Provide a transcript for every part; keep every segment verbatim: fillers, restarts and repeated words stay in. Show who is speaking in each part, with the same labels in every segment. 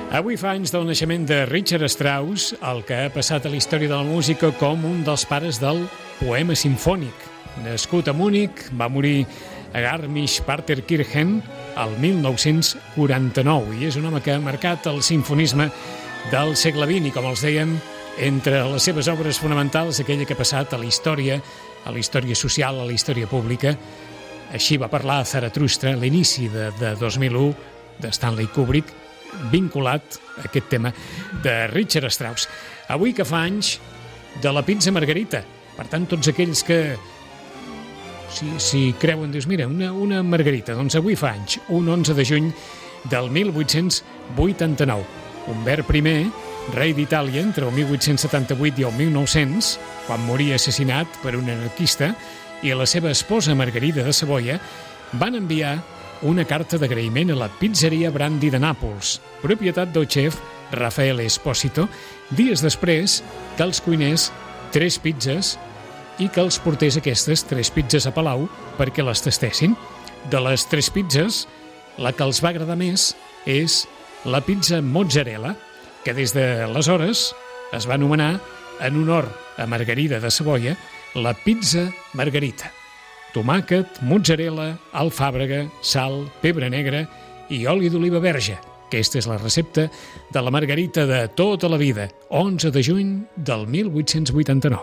Speaker 1: Avui fa anys del naixement de Richard Strauss, el que ha passat a la història de la música com un dels pares del poema simfònic. Nascut a Múnich, va morir a Garmisch-Partenkirchen el mil nou-cents quaranta-nou i és un home que ha marcat el simfonisme del segle vint i, com els dèiem, entre les seves obres fonamentals, aquella que ha passat a la història, a la història social, a la història pública. Així va parlar Zarathustra a l'inici de, de dos mil u de Stanley Kubrick, vinculat a aquest tema de Richard Strauss. Avui que fa anys de la pizza margarita. Per tant, tots aquells que si, si creuen, dius, mira, una, una margarita, doncs avui fa anys, un onze de juny del mil vuit-cents vuitanta-nou. Humbert primer, rei d'Itàlia entre el mil vuit-cents setanta-vuit i el mil nou-cents, quan moria assassinat per un anarquista, i la seva esposa Margarida de Savoia van enviar una carta d'agraïment a la pizzeria Brandi de Nàpols, propietat del xef Rafael Esposito, dies després que els cuiners tres pizzas i que els portés aquestes tres pizzas a Palau perquè les tastessin. De les tres pizzas, la que els va agradar més és la pizza mozzarella, que des d'aleshores es va anomenar, en honor a Margarida de Savoia, la pizza margarita. Tomàquet, mozzarella, alfàbrega, sal, pebre negre i oli d'oliva verge. Aquesta és la recepta de la margarita de tota la vida, onze de juny del mil vuit-cents vuitanta-nou.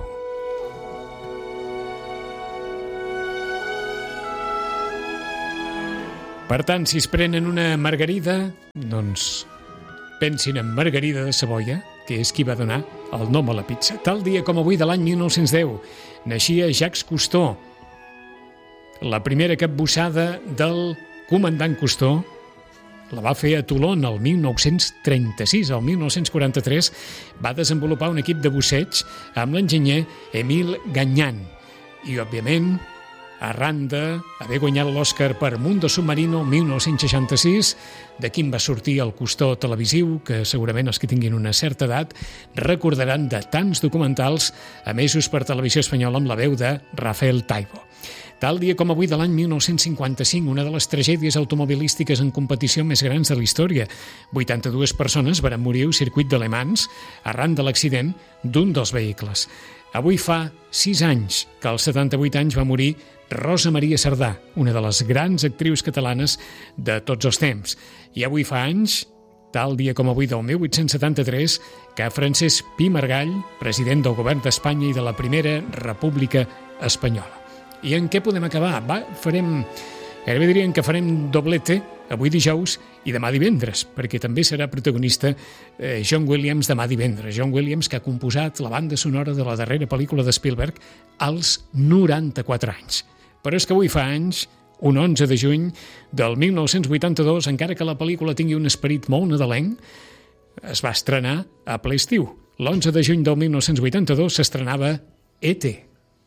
Speaker 1: Per tant, si es prenen una margarida, doncs pensin en Margarida de Savoia, que és qui va donar el nom a la pizza. Tal dia com avui de l'any mil nou-cents deu, naixia Jacques Cousteau, la primera capbussada del comandant Cousteau la va fer a Toulon el mil nou-cents trenta-sis. El mil nou-cents quaranta-tres va desenvolupar un equip de busseig amb l'enginyer Émile Gagnan. I, òbviament, arran d'haver guanyat l'Oscar per Mundo Submarino mil nou-cents seixanta-sis, d'aquí en va sortir el Cousteau televisiu, que segurament els que tinguin una certa edat recordaran de tants documentals emesos per Televisió Espanyola amb la veu de Rafael Taibo. Tal dia com avui de l'any mil nou-cents cinquanta-cinc, una de les tragèdies automobilístiques en competició més grans de la història. vuitanta-dues persones van morir al circuit de Le Mans arran de l'accident d'un dels vehicles. Avui fa sis anys que als setanta-vuit anys va morir Rosa Maria Sardà, una de les grans actrius catalanes de tots els temps. I avui fa anys, tal dia com avui del mil vuit-cents setanta-tres, que Francesc Pi Margall, president del govern d'Espanya i de la Primera República Espanyola. I en què podem acabar? Va, farem, gairebé dirien que farem doblete avui dijous i demà divendres, perquè també serà protagonista eh, John Williams demà divendres. John Williams, que ha composat la banda sonora de la darrera pel·lícula de Spielberg als noranta-quatre anys. Però és que avui fa anys, un onze de juny del mil nou-cents vuitanta-dos, encara que la pel·lícula tingui un esperit molt nadalenc, es va estrenar a ple estiu. L'onze de juny del mil nou-cents vuitanta-dos s'estrenava E T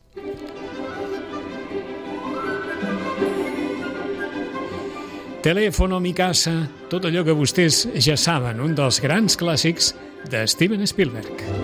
Speaker 1: Telèfono a mi casa, tot allò que vostès ja saben, un dels grans clàssics de Steven Spielberg.